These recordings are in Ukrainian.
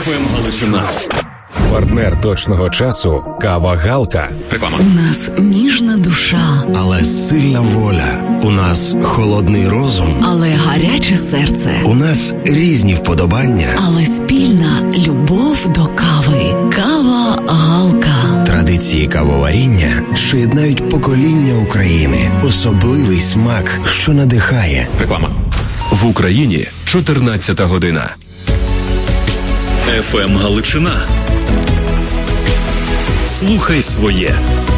ФМ Галичина. Партнер точного часу – кава Галка. Реклама. У нас ніжна душа, але сильна воля. У нас холодний розум, але гаряче серце. У нас різні вподобання, але спільна любов до кави. Кава Галка. Традиції кавоваріння, що єднають покоління України. Особливий смак, що надихає. Реклама. В Україні 14 година. ФМ Галичина. Слухай своє.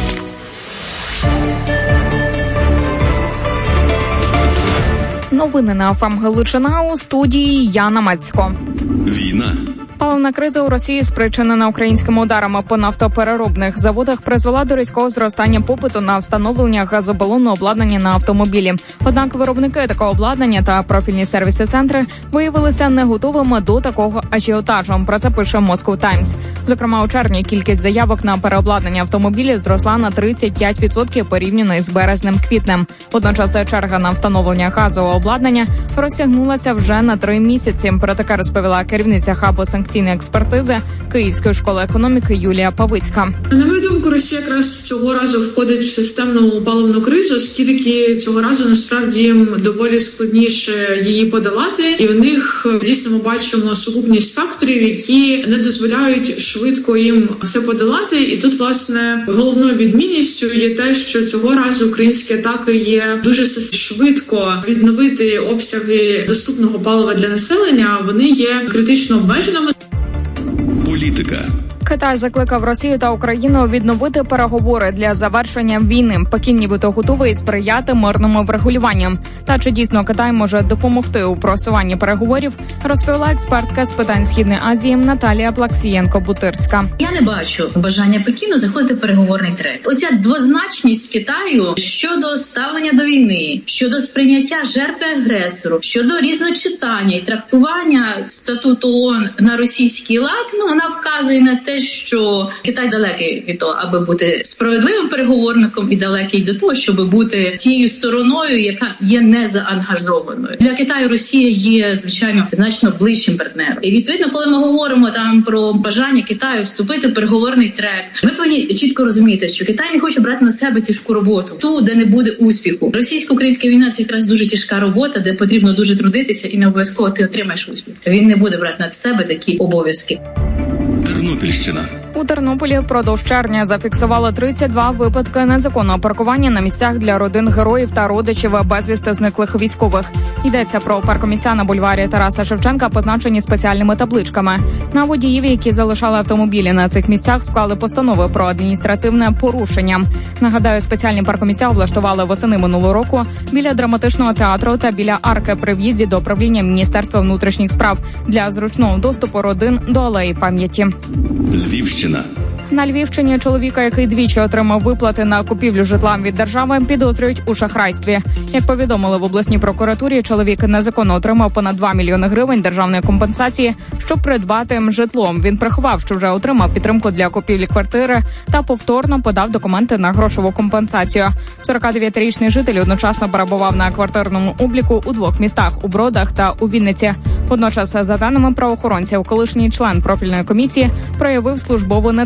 Новини на ФМ Галичина, у студії Яна Мацько. Війна. Паливна криза у Росії, спричинена українськими ударами по нафтопереробних заводах, призвела до різкого зростання попиту на встановлення газобалонного обладнання на автомобілі. Однак виробники такого обладнання та профільні сервіси-центри виявилися не готовими до такого ажіотажу. Про це пише Moscow Times. Зокрема, у червні кількість заявок на переобладнання автомобілів зросла на 35% порівняно із березнем-квітнем. Водночас черга на встановлення газового обладнання розтягнулася вже на 3 місяці. Про таке розповіла керівниця хабу санкційної експертизи Київської школи економіки Юлія Павицька. На мою думку, Росія якраз цього разу входить в системну паливну кризу, оскільки цього разу насправді їм доволі складніше її подолати. І у них дійсно ми бачимо сукупність факторів, які не дозволяють швидко їм це подолати. І тут, власне, головною відмінністю є те, що цього разу українські атаки є дуже швидко відновити обсяги доступного палива для населення. Вони є критично обмеженими. Політика. Китай закликав Росію та Україну відновити переговори для завершення війни. Пекін нібито готовий сприяти мирному врегулюванням. Та чи дійсно Китай може допомогти у просуванні переговорів, розповіла експертка з питань Східної Азії Наталія Плаксієнко-Бутирська. Я не бачу бажання Пекіну заходити в переговорний трек. Оця двозначність Китаю щодо ставлення до війни, щодо сприйняття жертви агресору, щодо різночитання і трактування статуту ООН на російський лад, вона вказує на те, що Китай далекий від того, аби бути справедливим переговорником, і далекий до того, щоб бути тією стороною, яка є незаангажованою. Для Китаю Росія є, звичайно, значно ближчим партнером. І відповідно, коли ми говоримо там про бажання Китаю вступити в переговорний трек, ми повинні чітко розуміти, що Китай не хоче брати на себе тяжку роботу, ту, де не буде успіху. Російсько-українська війна – це якраз дуже тяжка робота, де потрібно дуже трудитися, і не обов'язково ти отримаєш успіх. Він не буде брати на себе такі обов'язки. Тернопільщина. У Тернополі впродовж червня зафіксували 32 випадки незаконного паркування на місцях для родин героїв та родичів безвісти зниклих військових. Йдеться про паркомісця на бульварі Тараса Шевченка, позначені спеціальними табличками. На водіїв, які залишали автомобілі на цих місцях, склали постанови про адміністративне порушення. Нагадаю, спеціальні паркомісця облаштували восени минулого року біля драматичного театру та біля арки при в'їзді до управління Міністерства внутрішніх справ для зручного доступу родин до алеї пам'яті. Львівщина. На Львівщині чоловіка, який двічі отримав виплати на купівлю житла від держави, підозрюють у шахрайстві. Як повідомили в обласній прокуратурі, чоловік незаконно отримав понад 2 мільйони гривень державної компенсації, щоб придбати житло. Він приховав, що вже отримав підтримку для купівлі квартири та повторно подав документи на грошову компенсацію. 49-річний житель одночасно перебував на квартирному обліку у 2 містах – у Бродах та у Вінниці. Водночас, за даними правоохоронців, колишній член профільної комісії проявив службову недбалість